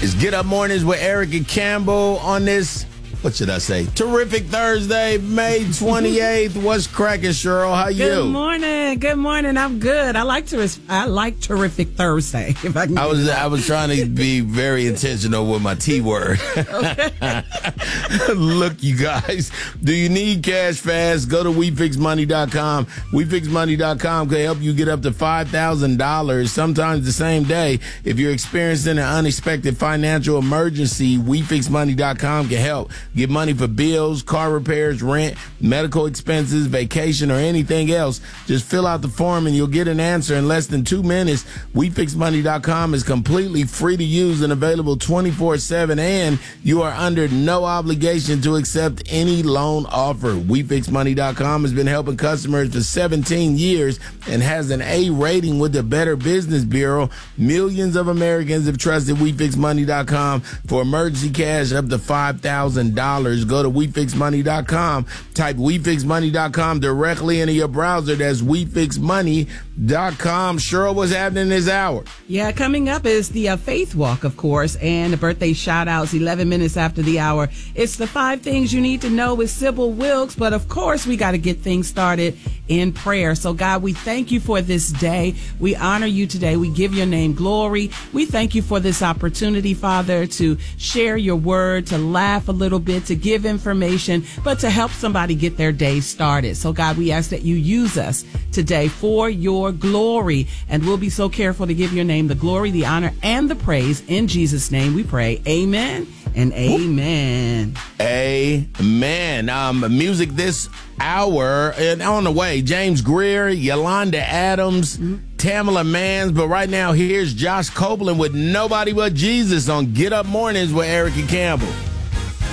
It's Get Up Mornings with Eric and Campbell on this, what should I say, terrific Thursday, May 28th. What's cracking, Cheryl? How you? Good morning. Good morning. I'm good. I like terrific Thursday. If I can. I was trying to be very intentional with my T word. Okay. Look, you guys, do you need cash fast? Go to WeFixMoney.com. WeFixMoney.com can help you get up to $5,000 sometimes the same day. If you're experiencing an unexpected financial emergency, WeFixMoney.com can help. Get money for bills, car repairs, rent, medical expenses, vacation, or anything else. Just fill out the form and you'll get an answer in less than 2 minutes. WeFixMoney.com is completely free to use and available 24/7, and you are under no obligation to accept any loan offer. WeFixMoney.com has been helping customers for 17 years and has an A rating with the Better Business Bureau. Millions of Americans have trusted WeFixMoney.com for emergency cash up to $5,000. Go to WeFixMoney.com. Type WeFixMoney.com directly into your browser. That's WeFixMoney.com. Cheryl, what's happening this hour? Yeah, coming up is the Faith Walk, of course, and the birthday shout-outs 11 minutes after the hour. It's the 5 things you need to know with Sybil Wilkes, but of course we got to get things started in prayer. So God, we thank you for this day. We honor you today. We give your name glory. We thank you for this opportunity, Father, to share your word, to laugh a little bit, to give information, but to help somebody get their day started. So God, we ask that you use us today for your glory, and we'll be so careful to give your name the glory, the honor, and the praise. In Jesus' name we pray. Amen and amen. Amen. Music this hour, and on the way, James Greer, Yolanda Adams, Tamala Mans. But right now, here's Josh Copeland with Nobody But Jesus on Get Up Mornings with Eric and Campbell.